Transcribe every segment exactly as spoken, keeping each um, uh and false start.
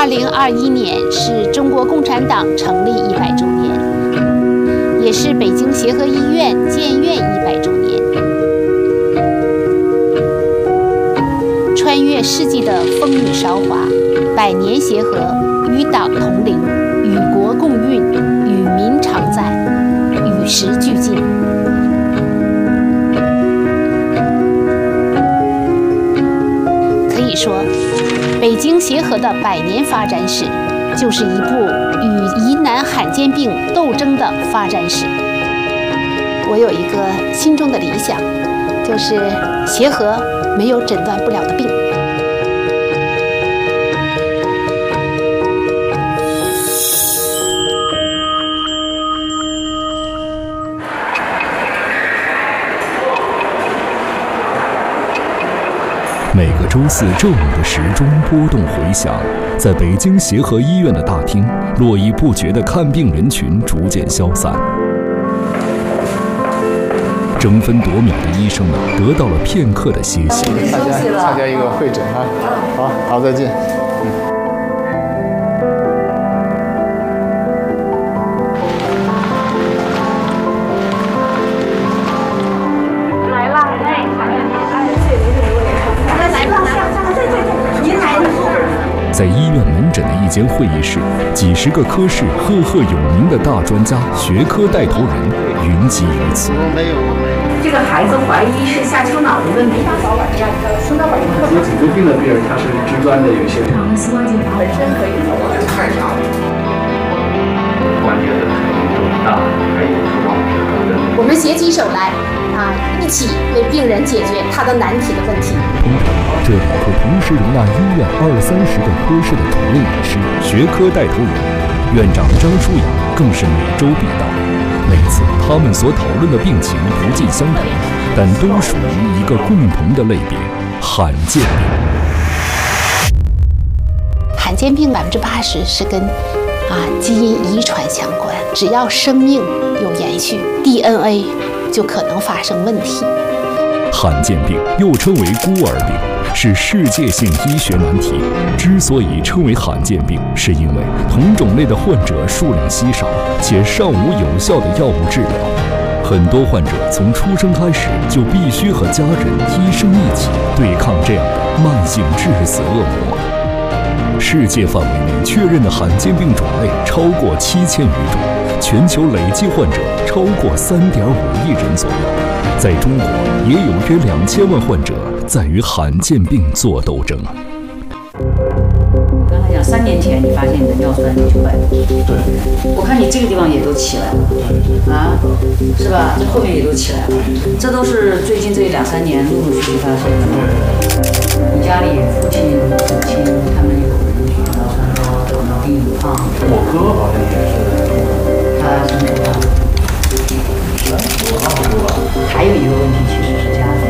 二零二一年是中国共产党成立一百周年，也是北京协和医院建院一百周年。穿越世纪的风雨韶华，百年协和，与党同龄，与国共运，与民常在，与时俱进。可以说，北京协和的百年发展史，就是一部与疑难罕见病斗争的发展史。我有一个心中的理想，就是协和没有诊断不了的病。 每个周四正午的时钟波动回响，在北京协和医院的大厅，络绎不绝的看病人群逐渐消散。争分夺秒的医生们得到了片刻的歇息。 大家参加一个会诊啊，好好再见。嗯。 在医院门诊的一间会议室，几十个科室赫赫有名的大专家、学科带头人云集于此。 没有， 这个孩子怀疑是下丘脑的问题。大早晚这样一个胸导管有颈椎病的病人，他是肢端的有些长膝关节本身可以。 太差了。关节的疼痛大，还有视网膜等等。 我们携起手来啊，一起为病人解决他的难题的问题。 通常，这里会同时容纳医院二三十个科室的主任医师、学科带头人，院长张舒雅更是每周必到。每次他们所讨论的病情不尽相同，但都属于一个共同的类别——罕见病。 罕见病百分之八十是跟啊基因遗传相关，只要生命有延续 ，D N A 就可能发生问题。 罕见病又称为孤儿病，是世界性医学难题。之所以称为罕见病，是因为同种类的患者数量稀少，且尚无有效的药物治疗。很多患者从出生开始就必须和家人、医生一起对抗这样的慢性致死恶魔。世界范围内确认的罕见病种类超过七千余种，全球累计患者超过三点五亿人左右。在中国，也有约两千万患者在与罕见病做斗争。 刚才讲，三年前你发现你的尿酸就坏了， 对， 我看你这个地方也都起来了，啊，是吧？这后面也都起来了，这都是最近这两三年陆陆续续发生的。你家里父亲、母亲他们有人有尿酸高、糖尿病啊？ 我哥好像也是， 他什么时候？还有一个问题其实是家里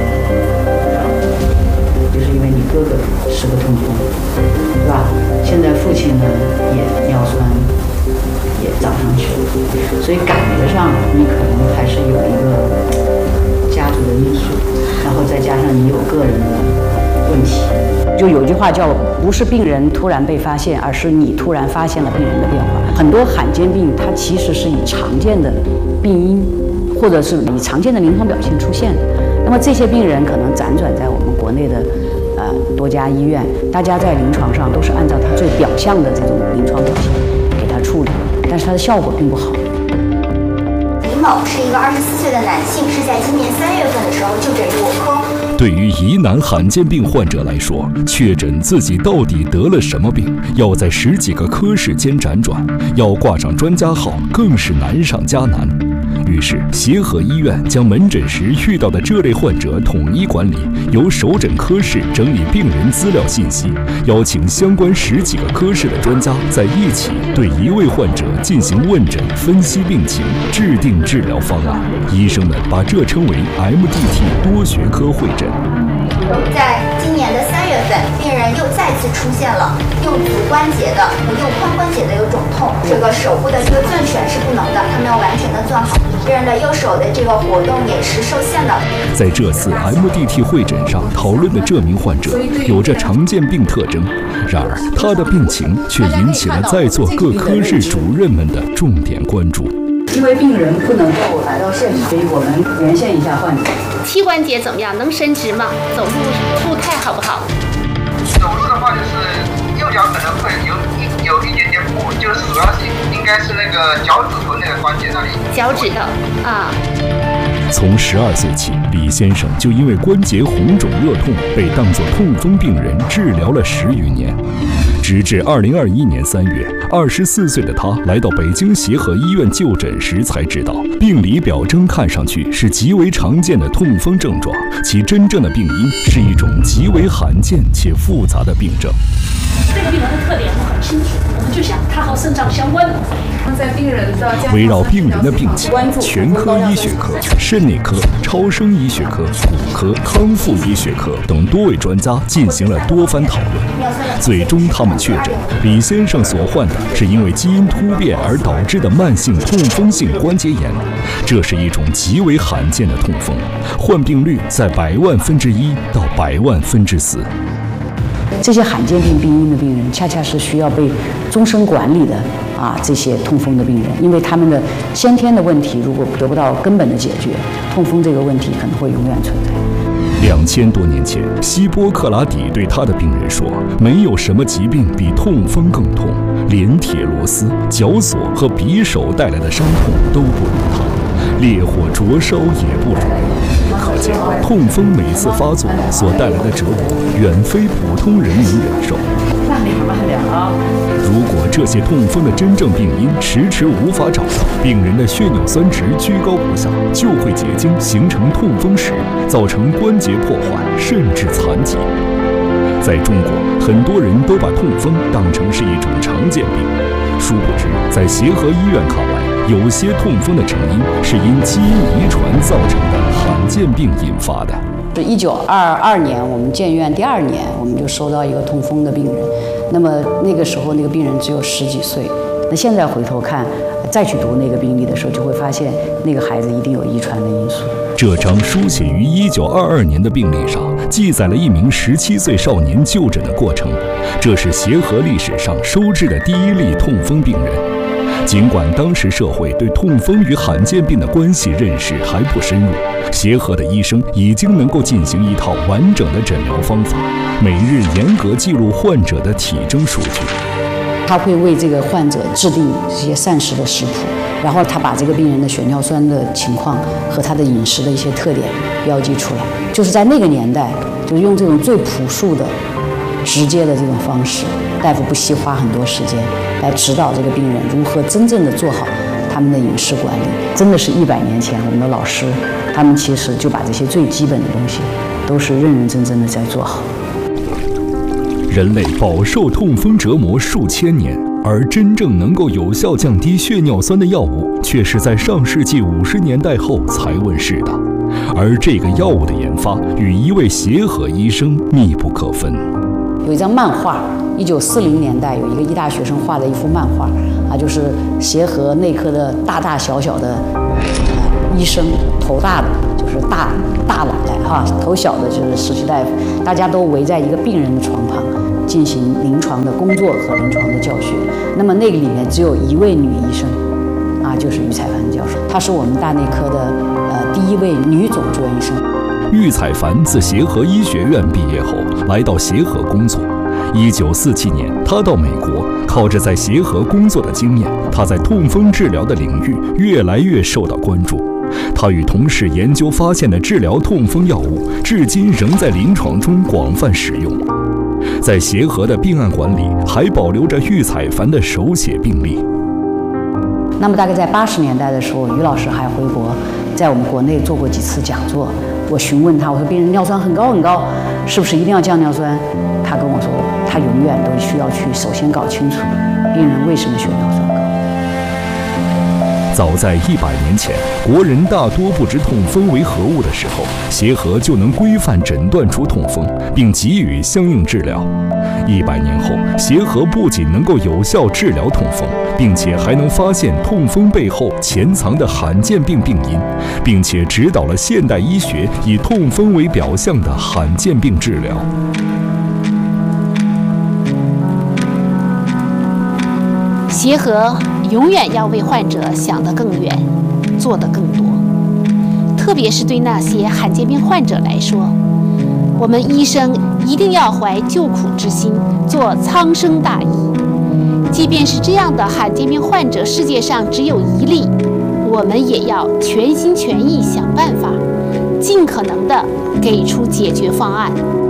的，就是因为你哥哥是个痛风，对吧？现在父亲呢也尿酸也涨上去了，所以感觉上你可能还是有一个家族的因素，然后再加上你有个人的问题。就有句话叫不是病人突然被发现，而是你突然发现了病人的变化。很多罕见病它其实是以常见的病因或者是以常见的临床表现出现的，那么这些病人可能辗转在我们国内的呃多家医院，大家在临床上都是按照他最表象的这种临床表现给他处理，但是他的效果并不好。 李某是一个二十四岁的男性，是在今年三月份的时候就诊入我科。 对于疑难罕见病患者来说，确诊自己到底得了什么病，要在十几个科室间辗转，要挂上专家号，更是难上加难。于是，协和医院将门诊时遇到的这类患者统一管理，由首诊科室整理病人资料信息，邀请相关十几个科室的专家在一起对一位患者进行问诊、分析病情、制定治疗方案。医生们把这称为 M D T 多学科会诊。 在今年的三月份， 份，病人又再次出现了右足关节的和右髋关节的有肿痛，这个手部的这个攥拳是不能的，他们要完全的攥好。病人的右手的这个活动也是受限的。 在这次 M D T 会诊上讨论的这名患者有着常见病特征，然而他的病情却引起了在座各科室主任们的重点关注。 因为病人不能够来到现场，所以我们连线一下患者。 膝关节怎么样？能伸直吗？走路步态好不好？ 走路的话，就是右脚可能会有一有一点点跛，就是主要是应该是那个脚趾头那个关节那里。 脚趾头啊。 从十二岁起，李先生就因为关节红肿热痛，被当作痛风病人治疗了十余年。直至二零二一年三月，二十四岁的他来到北京协和医院就诊时，才知道病理表征看上去是极为常见的痛风症状，其真正的病因是一种极为罕见且复杂的病症。 这个病人的特点我们很清楚，我们就想它和肾脏相关的。 在病人的围绕病人的病情，全科医学科、肾内科、超声医学科、骨科、康复医学科等多位专家进行了多番讨论，最终他们确诊李先生所患的是因为基因突变而导致的慢性痛风性关节炎，这是一种极为罕见的痛风，患病率在百万分之一到百万分之四。 这些罕见病病因的病人，恰恰是需要被终身管理的啊，这些痛风的病人，因为他们的先天的问题如果得不到根本的解决，痛风这个问题可能会永远存在。 两千多年前，希波克拉底对他的病人说：“没有什么疾病比痛风更痛，连铁螺丝、绞索和匕首带来的伤痛都不如它，烈火灼烧也不如。”可见，痛风每次发作所带来的折磨，远非普通人能忍受。 慢点，慢点啊！ 如果这些痛风的真正病因迟迟无法找到，病人的血尿酸值居高不下，就会结晶形成痛风石，造成关节破坏甚至残疾。在中国，很多人都把痛风当成是一种常见病，殊不知，在协和医院看来，有些痛风的成因是因基因遗传造成的罕见病引发的。 是一九二二年，我们建院第二年，我们就收到一个痛风的病人。那么那个时候，那个病人只有十几岁。那现在回头看，再去读那个病历的时候，就会发现那个孩子一定有遗传的因素。 这张书写于一九二二年的病历上，记载了一名十七岁少年就诊的过程。这是协和历史上收治的第一例痛风病人。尽管当时社会对痛风与罕见病的关系认识还不深入，协和的医生已经能够进行一套完整的诊疗方法，每日严格记录患者的体征数据。 他会为这个患者制定这些膳食的食谱，然后他把这个病人的血尿酸的情况和他的饮食的一些特点标记出来。就是在那个年代，就是用这种最朴素的、直接的这种方式，大夫不惜花很多时间来指导这个病人如何真正的做好他们的饮食管理。真的是一百年前，我们的老师他们其实就把这些最基本的东西都是认认真真的在做好。 人类饱受痛风折磨数千年，而真正能够有效降低血尿酸的药物，却是在上世纪五十年代后才问世的。而这个药物的研发与一位协和医生密不可分。 有一张漫画，一九四零年代有一个医大学生画的一幅漫画，啊，就是协和内科的大大小小的、呃、医生，头大的就是大大奶奶哈，头小的就是实习大夫，大家都围在一个病人的床旁进行临床的工作和临床的教学。那么那个里面只有一位女医生，啊，就是于彩凡教授，她是我们大内科的呃第一位女总住院医生。 郁彩凡自协和医学院毕业后，来到协和工作。一九四七年，他到美国，靠着在协和工作的经验，他在痛风治疗的领域越来越受到关注。他与同事研究发现的治疗痛风药物，至今仍在临床中广泛使用。在协和的病案馆里，还保留着郁彩凡的手写病历。 那么大概在八十年代的时候，于老师还回国，在我们国内做过几次讲座。我询问他，我说病人尿酸很高很高，是不是一定要降尿酸？他跟我说，他永远都需要去首先搞清楚病人为什么血尿酸高。 早在一百年前，国人大多不知痛风为何物的时候，协和就能规范诊断出痛风，并给予相应治疗。一百年后，协和不仅能够有效治疗痛风，并且还能发现痛风背后潜藏的罕见病病因，并且指导了现代医学以痛风为表象的罕见病治疗。 协和永远要为患者想得更远，做得更多。特别是对那些罕见病患者来说，我们医生一定要怀救苦之心，做苍生大义。即便是这样的罕见病患者世界上只有一例，我们也要全心全意想办法，尽可能的给出解决方案。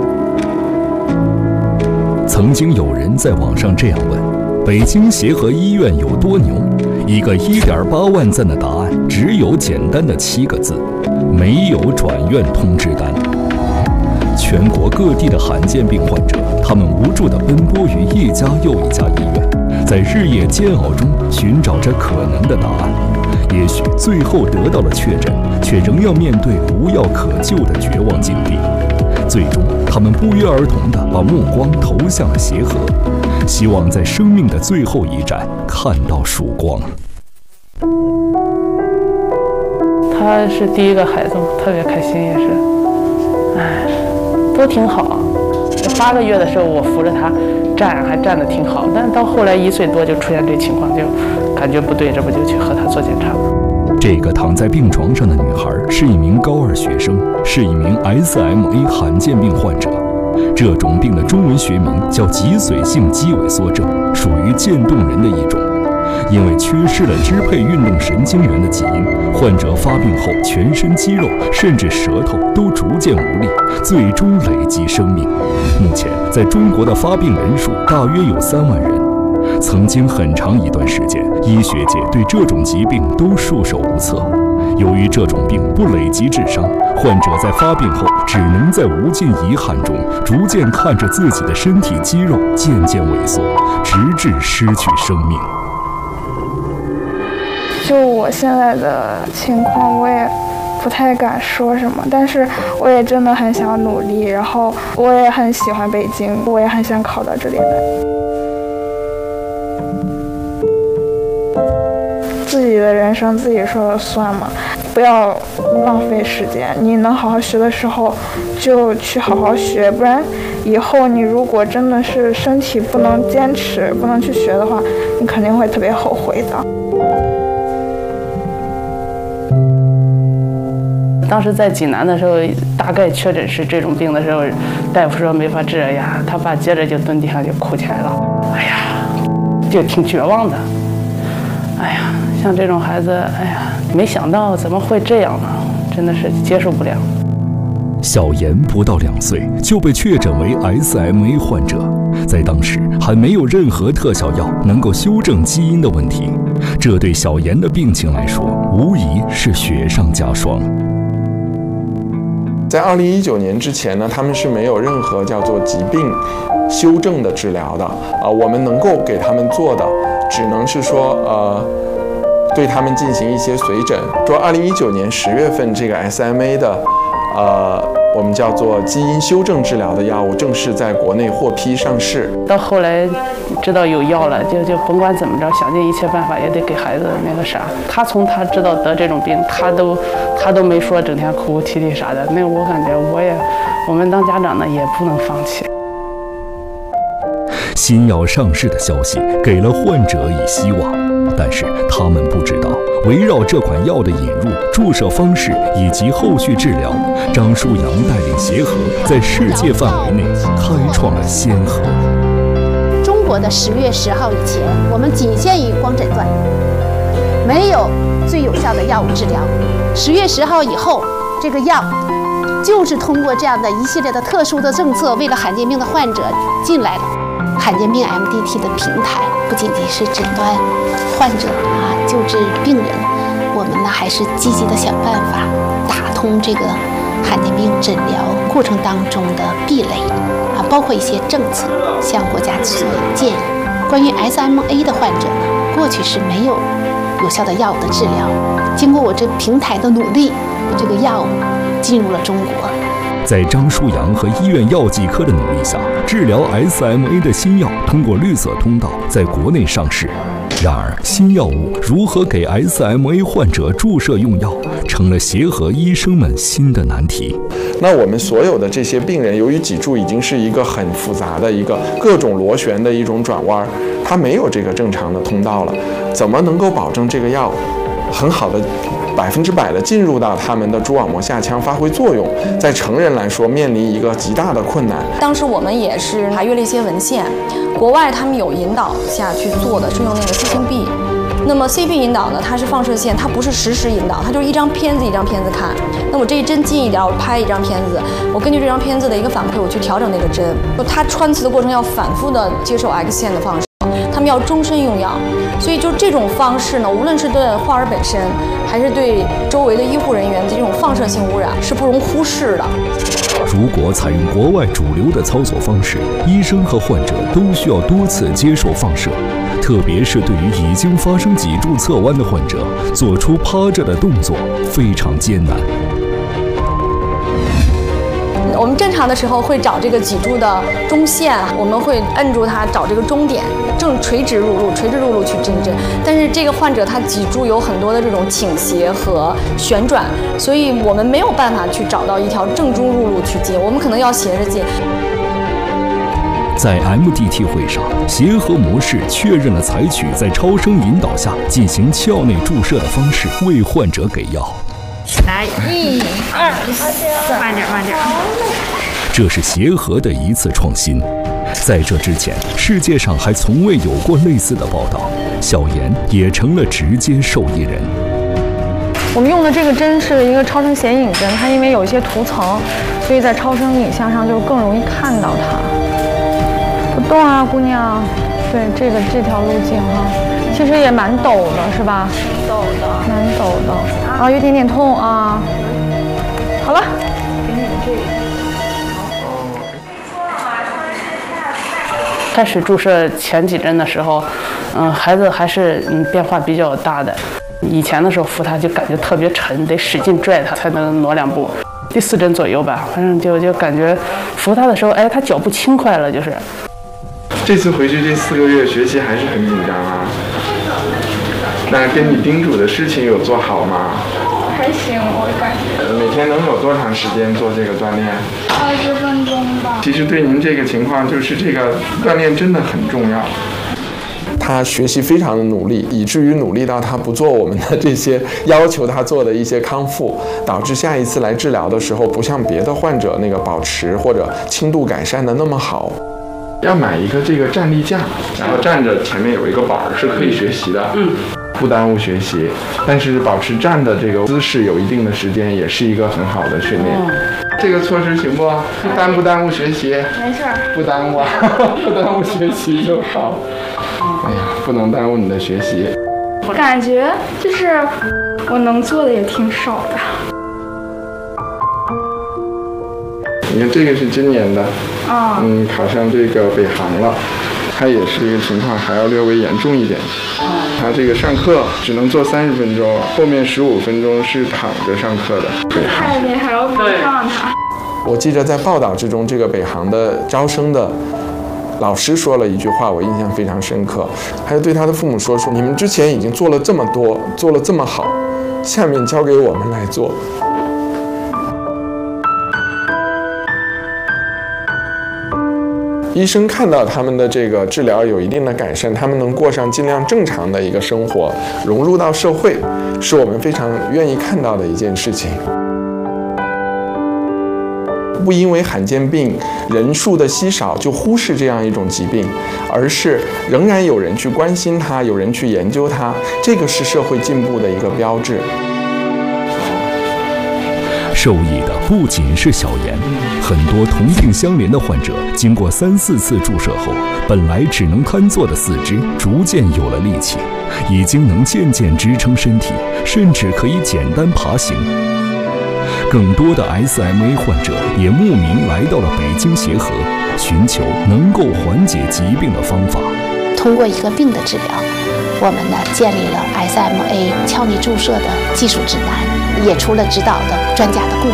曾经有人在网上这样问：北京协和医院有多牛？一个一点八万赞的答案，只有简单的七个字：没有转院通知单。全国各地的罕见病患者，他们无助地奔波于一家又一家医院，在日夜煎熬中寻找着可能的答案。也许最后得到了确诊，却仍要面对无药可救的绝望境地。最终，他们不约而同地把目光投向了协和，希望在生命的最后一站看到曙光。 他是第一个孩子，特别开心，也是，哎，都挺好。八个月的时候，我扶着他站，还站得挺好，但是到后来一岁多就出现这情况，就感觉不对，这不就去和他做检查。 这个躺在病床上的女孩是一名高二学生，是一名 S M A 罕见病患者。这种病的中文学名叫脊髓性肌萎缩症，属于渐冻人的一种。因为缺失了支配运动神经元的基因，患者发病后全身肌肉甚至舌头都逐渐无力，最终累及生命。目前在中国的发病人数大约有三万人。曾经很长一段时间，医学界对这种疾病都束手无策。由于这种病不累及致伤，患者在发病后只能在无尽遗憾中逐渐看着自己的身体肌肉渐渐萎缩，直至失去生命。 就我现在的情况，我也不太敢说什么，但是我也真的很想努力，然后我也很喜欢北京，我也很想考到这里来。自己的人生自己说了算嘛，不要浪费时间。你能好好学的时候，就去好好学，不然以后你如果真的是身体不能坚持，不能去学的话，你肯定会特别后悔的。 当时在济南的时候，大概确诊是这种病的时候，大夫说没法治，哎呀，他爸接着就蹲地上就哭起来了，哎呀，就挺绝望的。哎呀，像这种孩子，哎呀，没想到怎么会这样呢？真的是接受不了。 小妍不到两岁就被确诊为 S M A 患者，在当时还没有任何特效药能够修正基因的问题，这对小妍的病情来说，无疑是雪上加霜。 在二零一九年之前呢，他们是没有任何叫做疾病修正的治疗的啊、呃，我们能够给他们做的，只能是说呃，对他们进行一些随诊。说二零一九年十月份，这个 S M A 的呃，我们叫做基因修正治疗的药物正式在国内获批上市。 到后来知道有药了，就就甭管怎么着，想尽一切办法也得给孩子那个啥。他从他知道得这种病，他都他都没说整天哭哭啼啼啥的。那我感觉我也，我们当家长的也不能放弃。 新药上市的消息给了患者以希望，但是他们不知道，围绕这款药的引入、注射方式以及后续治疗，张舒阳带领协和在世界范围内开创了先河。 中国的十月十号以前，我们仅限于光诊断，没有最有效的药物治疗。十月十号以后，这个药就是通过这样的一系列的特殊的政策，为了罕见病的患者进来了。罕见病 M D T 的平台不仅仅是诊断患者啊，救治病人，我们呢还是积极的想办法打通这个罕见病诊疗过程当中的壁垒啊，包括一些政策，向国家所建议。 关于 S M A 的患者呢，过去是没有有效的药物的治疗。经过我这平台的努力，这个药物进入了中国。 在张舒阳和医院药剂科的努力下，治疗 S M A 的新药通过绿色通道在国内上市。然而，新药物如何给 S M A 患者注射用药，成了协和医生们新的难题。 那我们所有的这些病人，由于脊柱已经是一个很复杂的一个各种螺旋的一种转弯，它没有这个正常的通道了，怎么能够保证这个药很好的百分之百的进入到他们的蛛网膜下腔发挥作用？在成人来说，面临一个极大的困难。 当时我们也是查阅了一些文献，国外他们有引导下去做的是用那个 C P B。那么 C P 引导呢，它是放射线，它不是实时引导，它就是一张片子一张片子看。那我这一针近一点，我拍一张片子，我根据这张片子的一个反馈，我去调整那个针。它穿刺的过程要反复的接受 X 线的放射，他们要终身用药。所以就这种方式呢，无论是对患儿本身，还是对周围的医护人员的这种放射性污染，是不容忽视的。 如果采用国外主流的操作方式，医生和患者都需要多次接受放射，特别是对于已经发生脊柱侧弯的患者，做出趴着的动作非常艰难。 我们正常的时候会找这个脊柱的中线，我们会摁住它找这个终点，正垂直入路，垂直入路去针针。但是这个患者他脊柱有很多的这种倾斜和旋转，所以我们没有办法去找到一条正中入路去接，我们可能要斜着接。 在 M D T 会上，协和模式确认了采取在超声引导下进行鞘内注射的方式，为患者给药。 来，一、二、三，慢点，慢点。 这是协和的一次创新。在这之前，世界上还从未有过类似的报道，小妍也成了直接受益人。 我们用的这个针是一个超声显影针，它因为有一些涂层，所以在超声影像上就更容易看到它。不动啊，姑娘。对，这个这条路径哈，其实也蛮陡的，是吧？陡的，蛮陡的。啊，有点点痛啊。好了，给你们这个。 开始注射前几针的时候，嗯，孩子还是嗯变化比较大的。以前的时候扶他就感觉特别沉，得使劲拽他才能挪两步。第四针左右吧，反正就就感觉扶他的时候，哎，他脚步轻快了，就是。 这次回去这四个月学习还是很紧张啊。那跟你叮嘱的事情有做好吗？ 还行，我感觉。 每天能有多长时间做这个锻炼？ 二十分钟吧。 其实对您这个情况，就是这个锻炼真的很重要。他学习非常的努力，以至于努力到他不做我们的这些要求他做的一些康复，导致下一次来治疗的时候，不像别的患者那个保持或者轻度改善的那么好。要买一个这个站立架，然后站着前面有一个板是可以学习的，嗯，不耽误学习。但是保持站的这个姿势有一定的时间，也是一个很好的训练。嗯、这个措施行不？耽不耽误学习？ 没事， 不耽误啊，不耽误学习就好。哎呀，不能耽误你的学习。 感觉就是我能做的也挺少的。 你看这个是今年的， 啊、 嗯，考上这个北航了，他也是这个情况，还要略微严重一点。他这个上课只能做三十分钟，后面十五分钟是躺着上课的。 太厉害了，我比不上他。 我记得在报道之中，这个北航的招生的老师说了一句话，我印象非常深刻，他就对他的父母说：“说你们之前已经做了这么多，做了这么好，下面交给我们来做。”医生看到他们的这个治疗有一定的改善，他们能过上尽量正常的一个生活，融入到社会，是我们非常愿意看到的一件事情。不因为罕见病人数的稀少就忽视这样一种疾病，而是仍然有人去关心它，有人去研究它，这个是社会进步的一个标志。 受益的不仅是小妍，很多同病相怜的患者，经过三四次注射后，本来只能瘫坐的四肢逐渐有了力气，已经能渐渐支撑身体，甚至可以简单爬行。更多的 S M A 患者也慕名来到了北京协和，寻求能够缓解疾病的方法。 通过一个病的治疗，我们呢建立了 S M A 鞘内注射的技术指南，也出了指导的专家的顾问。